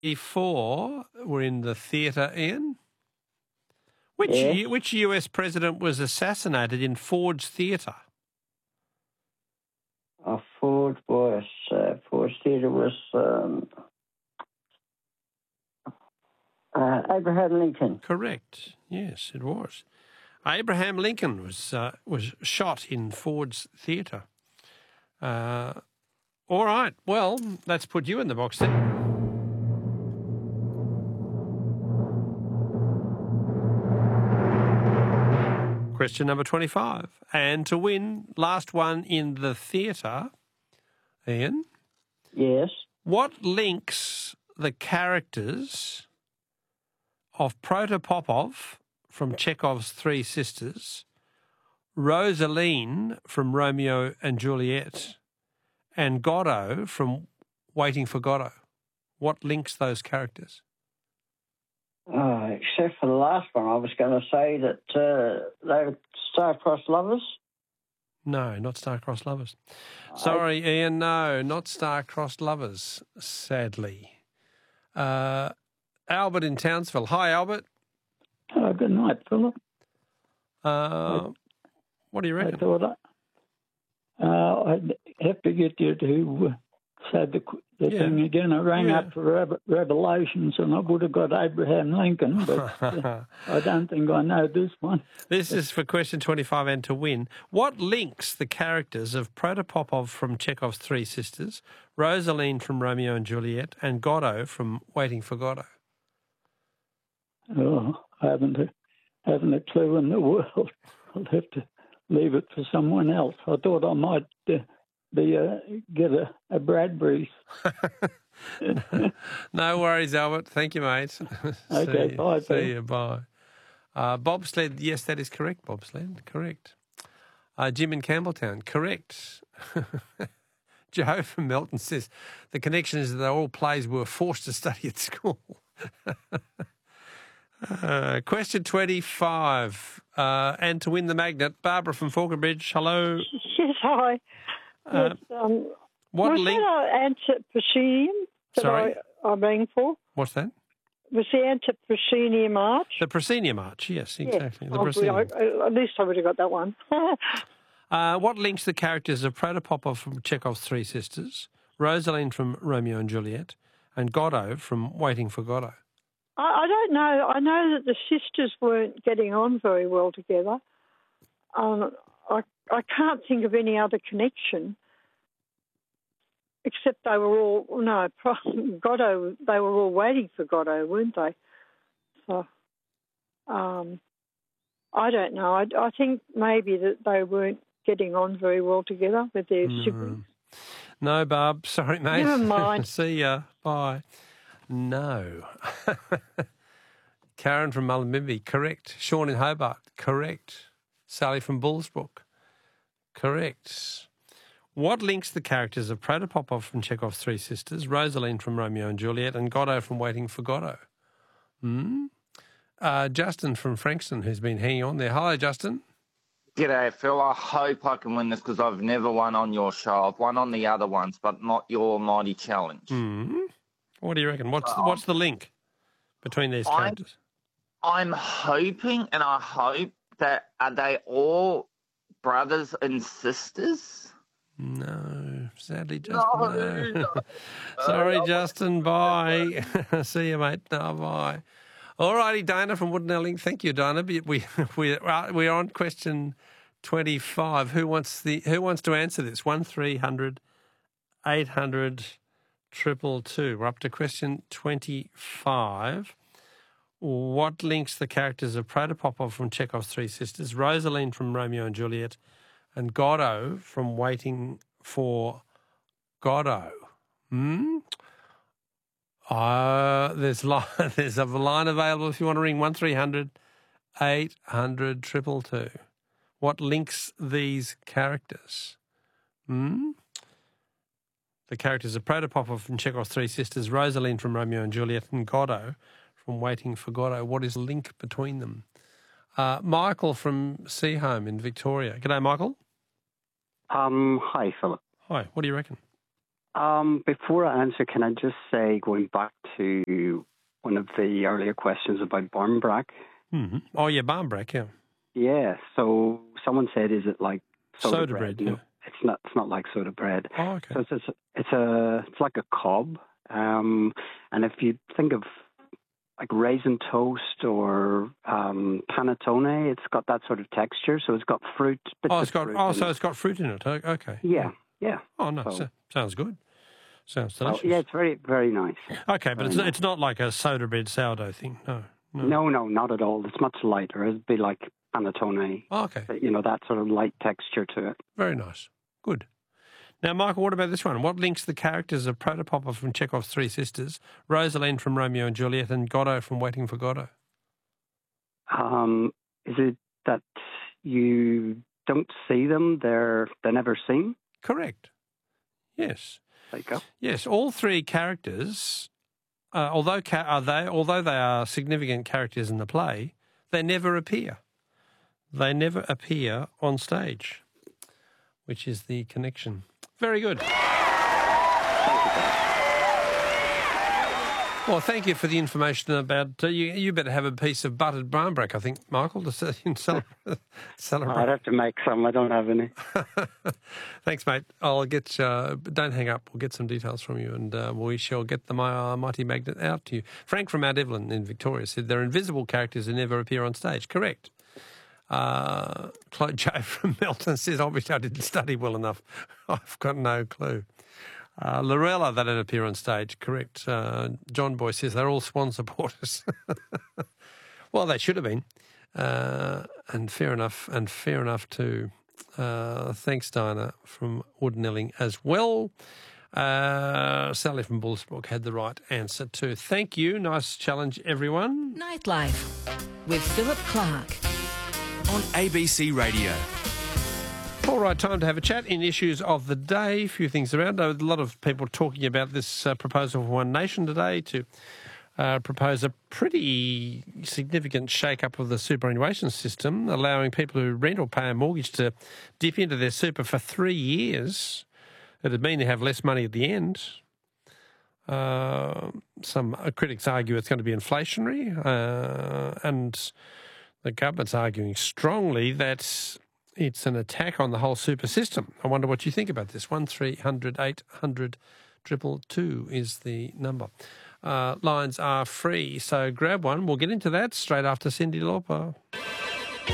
1984 were in the theatre, Ian. Yes. Which US president was assassinated in Ford's Theatre? Ford's Theatre was Abraham Lincoln. Correct. Yes, it was. Abraham Lincoln was shot in Ford's Theatre. All right. Well, let's put you in the box then. Question number 25. And to win, last one in the theatre, Ian. Yes. What links the characters of Protopopov from Chekhov's Three Sisters, Rosaline from Romeo and Juliet, and Godot from Waiting for Godot? What links those characters? Except for the last one, I was going to say that they were star-crossed lovers. No, not star-crossed lovers. Sorry, Ian, no, not star-crossed lovers, sadly. Albert in Townsville. Hi, Albert. Good night, Philip. What do you reckon? I thought I'd have to get you to say the thing again. I rang up for Revelations and I would have got Abraham Lincoln, but I don't think I know this one. This is for question 25 and to win. What links the characters of Protopopov from Chekhov's Three Sisters, Rosaline from Romeo and Juliet, and Godot from Waiting for Godot? Oh, I haven't a clue in the world. I'll have to leave it for someone else. I thought I might get a Bradbury's. No worries, Albert. Thank you, mate. Okay, bye. See you, bye. Bobsled, yes, that is correct, Bobsled, correct. Jim in Campbelltown, correct. Joe from Melton says the connection is that all plays were forced to study at school. Question 25, and to win the magnet, Barbara from Falconbridge, hello. Yes, hi. What was link? that antiproscenium that I rang for? What's that? Was the antiproscenium arch? The proscenium arch, yes, exactly. Yeah. The proscenium. At least I would have got that one. What links the characters of Protopopov from Chekhov's Three Sisters, Rosaline from Romeo and Juliet, and Godot from Waiting for Godot? I don't know. I know that the sisters weren't getting on very well together. I can't think of any other connection, except they were all Godot. They were all waiting for Godot, weren't they? So, I don't know. I think maybe that they weren't getting on very well together with their siblings. No, Barb. Sorry, mate. Never mind. See ya. Bye. No. Karen from Mullumbimby, correct. Sean in Hobart, correct. Sally from Bullsbrook, correct. What links the characters of Protopopov from Chekhov's Three Sisters, Rosaline from Romeo and Juliet, and Godot from Waiting for Godot? Justin from Frankston, who's been hanging on there. Hello, Justin. G'day, Phil. I hope I can win this because I've never won on your show. I've won on the other ones, but not your mighty challenge. What do you reckon? What's the link between these characters? I'm hoping, and I hope that are they all brothers and sisters? No, sadly, Justin. No. Sorry, Justin. Bye. See you, mate. No, bye. All righty, Dana from Woodenelling. Thank you, Dana. We're on question 25. Who wants to answer this? 1300 800 222. We're up to question 25. What links the characters of Protopopov from Chekhov's Three Sisters, Rosaline from Romeo and Juliet, and Godot from Waiting for Godot? There's a line available if you want to ring 1300 800 222. What links these characters? The characters of Protopopov from Chekhov's Three Sisters, Rosaline from Romeo and Juliet, and Godot from Waiting for Godot. What is the link between them? Michael from Seahome in Victoria. G'day, Michael. Hi, Philip. Hi. What do you reckon? Before I answer, can I just say, going back to one of the earlier questions about Barmbrack? Mm-hmm. Oh, yeah, Barmbrack, yeah. Yeah, so someone said, is it like soda bread? No, yeah. It's not like soda bread. Oh, okay. So it's like a cob, and if you think of like raisin toast or panettone, it's got that sort of texture. So it's got fruit. It's got fruit in it. Okay. Yeah. Oh no, sounds good. Sounds delicious. Yeah, it's very, very nice. Okay, but it's not like a soda bread sourdough thing. No, not at all. It's much lighter. It'd be like panettone. Oh, okay. That sort of light texture to it. Very nice. Good. Now, Michael, what about this one? What links the characters of Protopopper from Chekhov's Three Sisters, Rosalind from Romeo and Juliet, and Godot from Waiting for Godot? Is it that you don't see them? They're never seen? Correct. Yes. There you go. Yes, all three characters, although they are significant characters in the play, they never appear. They never appear on stage, which is the connection. Very good. Well, thank you for the information about... you better have a piece of buttered Barmbrack, I think, Michael, to celebrate. I'd have to make some. I don't have any. Thanks, mate. I'll get... don't hang up. We'll get some details from you and we shall get the Mighty Magnet out to you. Frank from Mount Evelyn in Victoria said they're invisible characters who never appear on stage. Correct. Joe from Melton says, obviously I didn't study well enough. I've got no clue. Lorella, they don't appear on stage. Correct. John Boy says they're all Swan supporters. Well, they should have been. And fair enough too. Thanks, Diana from Woodnelling as well. Sally from Bullsbrook had the right answer too. Thank you. Nice challenge, everyone. Nightlife with Philip Clark on ABC Radio. All right, time to have a chat in issues of the day. A few things around. A lot of people talking about this proposal for One Nation today to propose a pretty significant shake-up of the superannuation system, allowing people who rent or pay a mortgage to dip into their super for 3 years. It would mean they have less money at the end. Some critics argue it's going to be inflationary, and the government's arguing strongly that it's an attack on the whole super system. I wonder what you think about this. 1300 800 222 is the number. Lines are free, so grab one. We'll get into that straight after Cyndi Lauper.